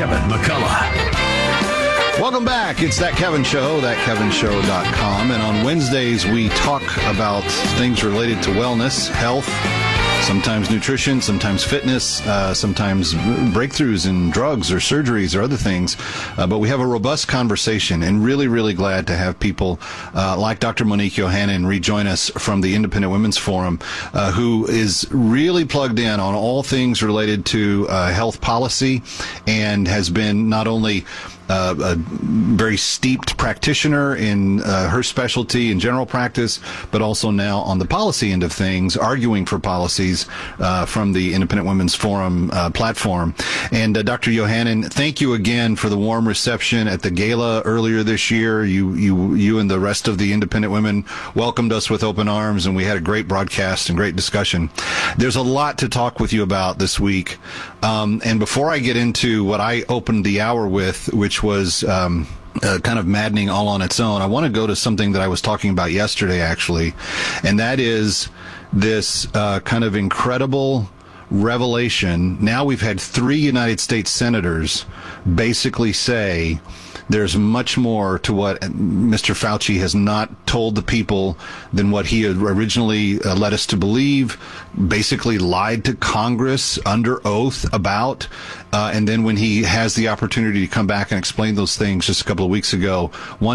Kevin McCullough. Welcome back. It's That Kevin Show, thatkevinshow.com. And on Wednesdays, we talk about things related to wellness, health, sometimes nutrition, sometimes fitness, sometimes breakthroughs in drugs or surgeries or other things. But we have a robust conversation, and really, really glad to have people like Dr. Monique Yohannan rejoin us from the Independent Women's Forum, who is really plugged in on all things related to health policy and has been not only a very steeped practitioner in her specialty in general practice, but also now on the policy end of things, arguing for policies from the Independent Women's Forum platform. And Dr. Yohannan, thank you again for the warm reception at the gala earlier this year. You and the rest of the independent women welcomed us with open arms, and we had a great broadcast and great discussion. There's a lot to talk with you about this week. And before I get into what I opened the hour with, which was kind of maddening all on its own, I want to go to something that I was talking about yesterday, actually, and that is this kind of incredible revelation. Now we've had 3 United States senators basically say there's much more to what Mr. Fauci has not told the people than what he had originally led us to believe, basically lied to Congress under oath about. And then when he has the opportunity to come back and explain those things just a couple of weeks ago,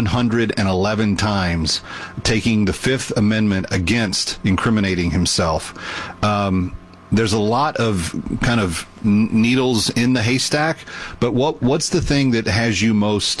111 times taking the Fifth Amendment against incriminating himself. There's a lot of kind of needles in the haystack, but what's the thing that has you most,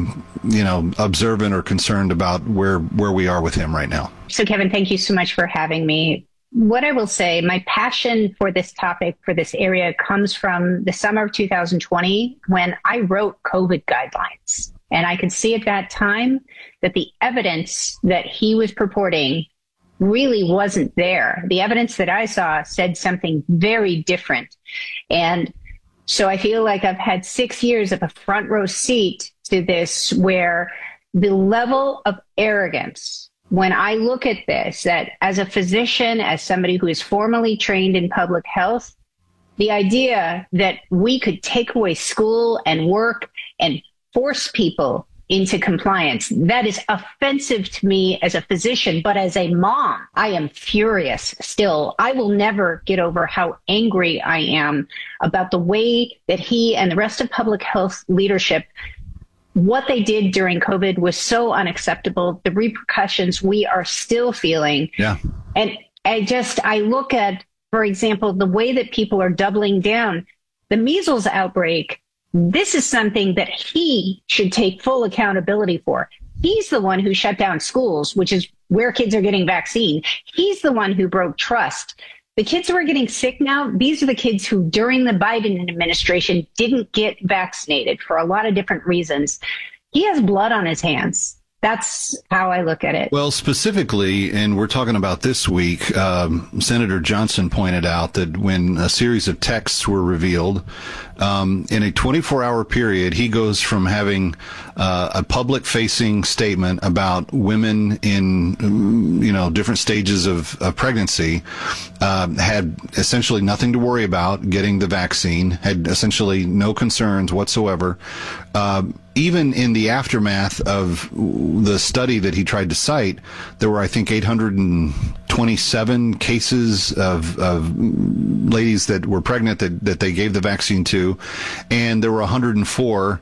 observant or concerned about where we are with him right now? So, Kevin, thank you so much for having me. What I will say, my passion for this topic, for this area, comes from the summer of 2020 when I wrote COVID guidelines. And I could see at that time that the evidence that he was purporting really wasn't there. The evidence that I saw said something very different. And so I feel like I've had 6 years of a front row seat to this, where the level of arrogance, when I look at this, that as a physician, as somebody who is formally trained in public health, the idea that we could take away school and work and force people into compliance, that is offensive to me as a physician. But as a mom, I am furious still. I will never get over how angry I am about the way that he and the rest of public health leadership, what they did during COVID was so unacceptable. The repercussions we are still feeling. Yeah. And I look at, for example, the way that people are doubling down. The measles outbreak, this is something that he should take full accountability for. He's the one who shut down schools, which is where kids are getting vaccine. He's the one who broke trust. The kids who are getting sick now, these are the kids who during the Biden administration didn't get vaccinated for a lot of different reasons. He has blood on his hands. That's how I look at it. Well, specifically, and we're talking about this week, Senator Johnson pointed out that when a series of texts were revealed, in a 24-hour period, he goes from having a public-facing statement about women in, different stages of pregnancy, had essentially nothing to worry about getting the vaccine, had essentially no concerns whatsoever. Even in the aftermath of the study that he tried to cite, there were, I think, 827 cases of ladies that were pregnant that they gave the vaccine to, and there were 104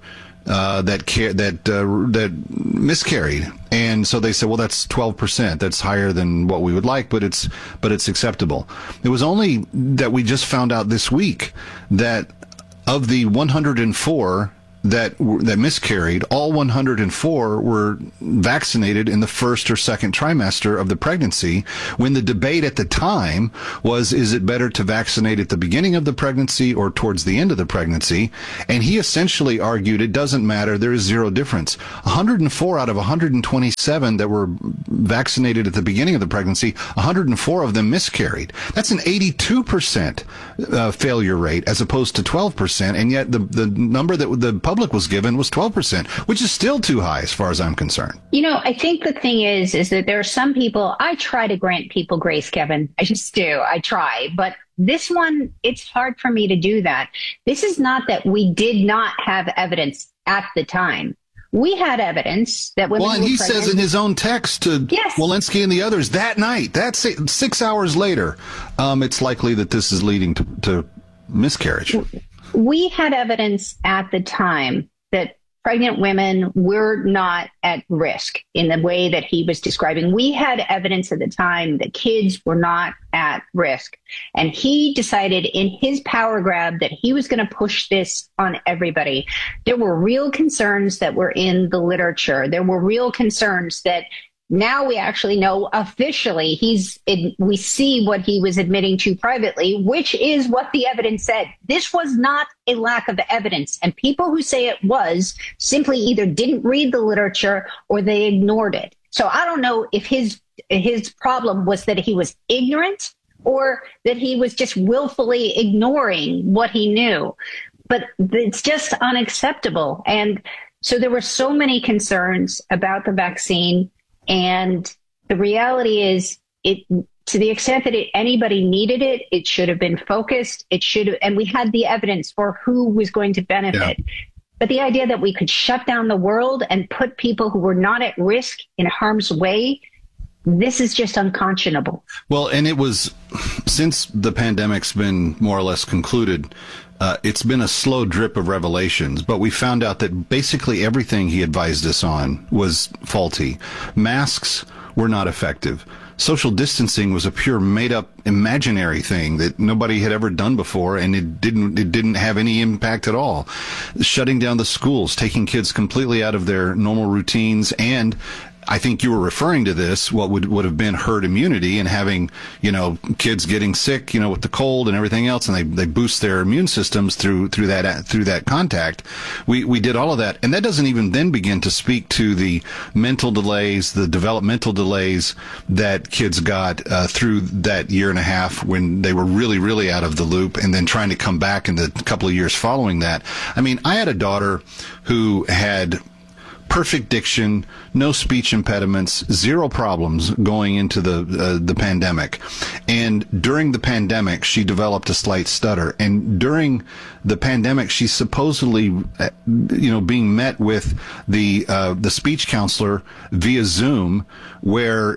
that miscarried. And so they said, well, that's 12%. That's higher than what we would like, but it's acceptable. It was only that we just found out this week that of the 104 that miscarried, all 104 were vaccinated in the first or second trimester of the pregnancy, when the debate at the time was, is it better to vaccinate at the beginning of the pregnancy or towards the end of the pregnancy? And he essentially argued it doesn't matter, there is zero difference. 104 out of 127 that were vaccinated at the beginning of the pregnancy, 104 of them miscarried. That's an 82% failure rate as opposed to 12%, and yet the number that the public was given was 12%, which is still too high as far as I'm concerned. I think the thing is that there are some people, I try to grant people grace, Kevin. I just do. I try. But This one, it's hard for me to do that. This is not that we did not have evidence at the time. We had evidence that women Well, and he says in his own text to Yes. Walensky and the others that night, that's 6 hours later, it's likely that this is leading to miscarriage. We had evidence at the time that pregnant women were not at risk in the way that he was describing. We had evidence at the time that kids were not at risk. And he decided in his power grab that he was going to push this on everybody. There were real concerns that were in the literature. There were real concerns that now we actually know officially we see what he was admitting to privately, which is what the evidence said. This was not a lack of evidence. And people who say it was simply either didn't read the literature or they ignored it. So I don't know if his problem was that he was ignorant or that he was just willfully ignoring what he knew. But it's just unacceptable. And so there were so many concerns about the vaccine. And the reality is, to the extent that anybody needed it, it should have been focused. And we had the evidence for who was going to benefit. Yeah. But the idea that we could shut down the world and put people who were not at risk in harm's way, this is just unconscionable. Well, and it was, since the pandemic's been more or less concluded, it's been a slow drip of revelations, but we found out that basically everything he advised us on was faulty. Masks were not effective. Social distancing was a pure made-up imaginary thing that nobody had ever done before, and it didn't have any impact at all. Shutting down the schools, taking kids completely out of their normal routines, and I think you were referring to this, what would have been herd immunity, and having, kids getting sick, with the cold and everything else, and they boost their immune systems through that contact. We did all of that, and that doesn't even then begin to speak to the mental delays, the developmental delays that kids got through that year and a half when they were really, really out of the loop, and then trying to come back in the couple of years following that. I mean, I had a daughter who had perfect diction, no speech impediments, zero problems going into the pandemic. And during the pandemic, she developed a slight stutter. And during the pandemic, she's supposedly, being met with the speech counselor via Zoom, where,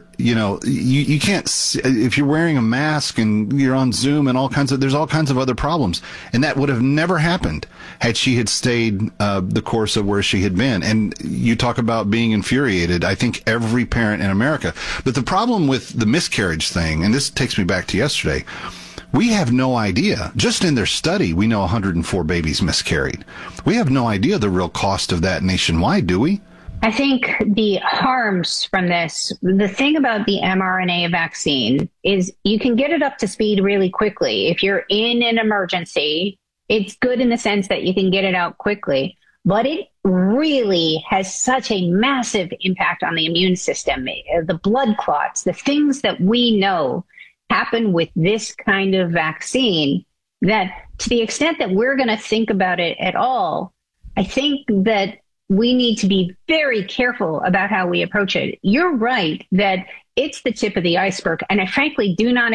you can't, if you're wearing a mask and you're on Zoom and there's all kinds of other problems. And that would have never happened had she had stayed the course of where she had been. And you talk about being infuriated. I think every parent in America. But the problem with the miscarriage thing, and this takes me back to yesterday, we have no idea. Just in their study, we know 104 babies miscarried. We have no idea the real cost of that nationwide, do we? I think the harms from this, the thing about the mRNA vaccine is you can get it up to speed really quickly. If you're in an emergency, it's good in the sense that you can get it out quickly, but it really has such a massive impact on the immune system. The blood clots, the things that we know happen with this kind of vaccine, that to the extent that we're going to think about it at all, I think that we need to be very careful about how we approach it. You're right that it's the tip of the iceberg, and I frankly do not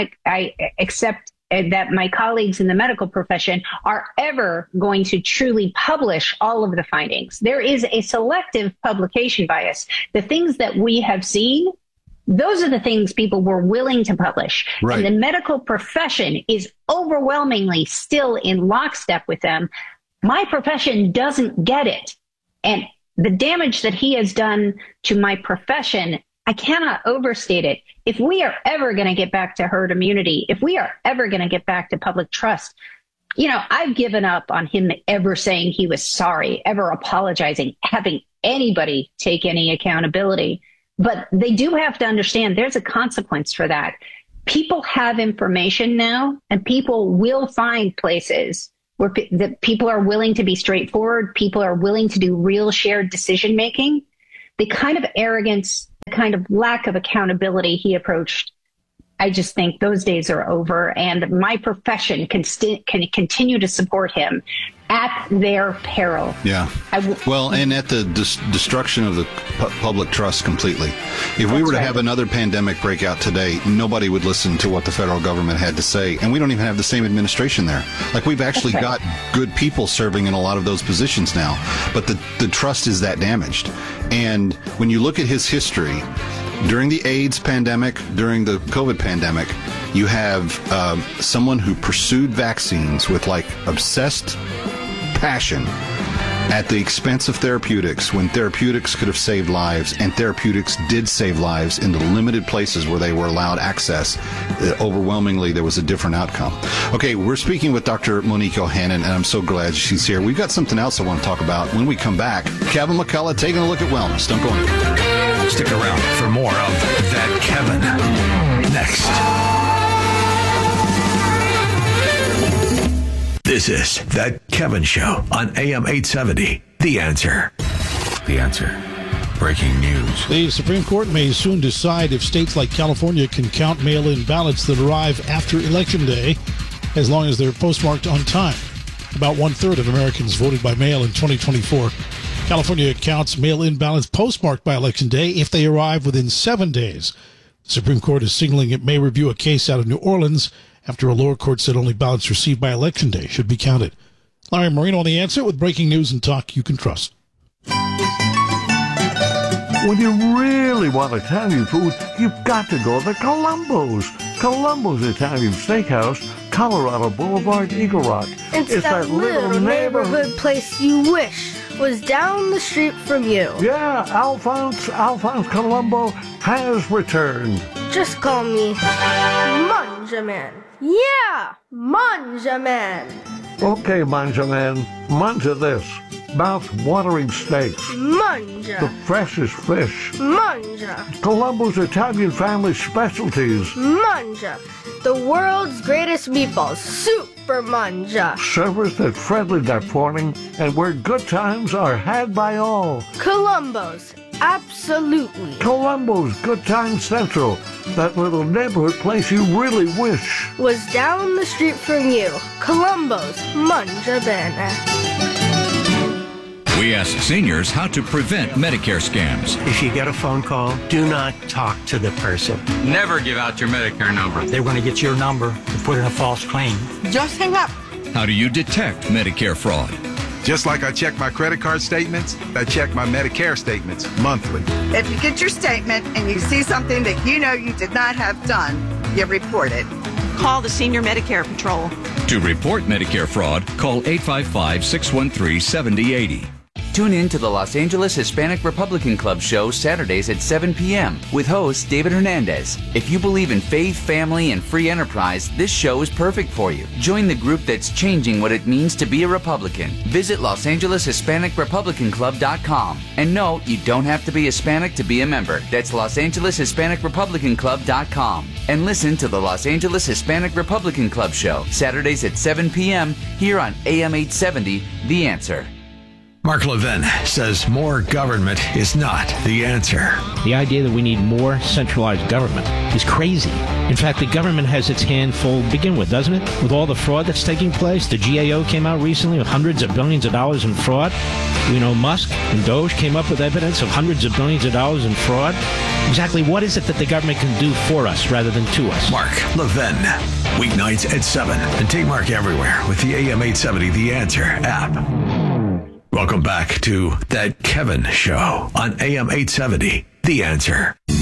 accept that my colleagues in the medical profession are ever going to truly publish all of the findings. There is a selective publication bias. The things that we have seen, those are the things people were willing to publish. Right. And the medical profession is overwhelmingly still in lockstep with them. My profession doesn't get it. And the damage that he has done to my profession, I cannot overstate it. If we are ever going to get back to herd immunity, if we are ever going to get back to public trust, I've given up on him ever saying he was sorry, ever apologizing, having anybody take any accountability. But they do have to understand there's a consequence for that. People have information now, and people will find places where people are willing to be straightforward. People are willing to do real shared decision making. The kind of arrogance, the kind of lack of accountability he approached, I just think those days are over. And my profession can continue to support him at their peril. Yeah. Well, and at the destruction of the public trust completely. If we were to have another pandemic break out today, nobody would listen to what the federal government had to say. And we don't even have the same administration there. Like, we've actually got good people serving in a lot of those positions now. But the trust is that damaged. And when you look at his history, during the AIDS pandemic, during the COVID pandemic, you have someone who pursued vaccines with like obsessed passion at the expense of therapeutics, when therapeutics could have saved lives, and therapeutics did save lives in the limited places where they were allowed access. Overwhelmingly, there was a different outcome. Okay, we're speaking with Dr. Monique Ohanan, and I'm so glad she's here. We've got something else I want to talk about when we come back. Kevin McCullough taking a look at wellness. Don't go anywhere. Stick around for more of That Kevin next. This is That Kevin Show on AM 870. The Answer. The Answer. Breaking news. The Supreme Court may soon decide if states like California can count mail-in ballots that arrive after Election Day, as long as they're postmarked on time. About one-third of Americans voted by mail in 2024. California counts mail-in ballots postmarked by Election Day if they arrive within 7 days. The Supreme Court is signaling it may review a case out of New Orleans after a lower court said only ballots received by Election Day should be counted. Larry Marino on The Answer with breaking news and talk you can trust. When you really want Italian food, you've got to go to Columbo's. Columbo's Italian Steakhouse, Colorado Boulevard, Eagle Rock. It's that little neighborhood place you wish was down the street from you. Yeah, Alphonse Columbo has returned. Just call me Manjaman. Yeah, Manjaman. Okay, Manjaman, manja this. Mouth-watering steaks. Manja. The freshest fish. Manja. Columbo's Italian family specialties. Manja. The world's greatest meatballs. Super Manja. Serviced at friendly that morning, and where good times are had by all. Columbo's. Absolutely. Columbo's Good Time Central. That little neighborhood place you really wish was down the street from you. Columbo's Manja Bene. We ask seniors how to prevent Medicare scams. If you get a phone call, do not talk to the person. Never give out your Medicare number. They're going to get your number and put in a false claim. Just hang up. How do you detect Medicare fraud? Just like I check my credit card statements, I check my Medicare statements monthly. If you get your statement and you see something that you know you did not have done, you report it. Call the Senior Medicare Patrol. To report Medicare fraud, call 855-613-7080. Tune in to the Los Angeles Hispanic Republican Club show Saturdays at 7 p.m. with host David Hernandez. If you believe in faith, family, and free enterprise, this show is perfect for you. Join the group that's changing what it means to be a Republican. Visit LosAngelesHispanicRepublicanClub.com. And no, you don't have to be Hispanic to be a member. That's LosAngelesHispanicRepublicanClub.com. And listen to the Los Angeles Hispanic Republican Club show Saturdays at 7 p.m. here on AM 870, The Answer. Mark Levin says more government is not the answer. The idea that we need more centralized government is crazy. In fact, the government has its hand full to begin with, doesn't it? With all the fraud that's taking place, the GAO came out recently with hundreds of billions of dollars in fraud. We know Musk and Doge came up with evidence of hundreds of billions of dollars in fraud. Exactly what is it that the government can do for us rather than to us? Mark Levin, weeknights at 7. And take Mark everywhere with the AM 870 The Answer app. Welcome back to That Kevin Show on AM 870, The Answer.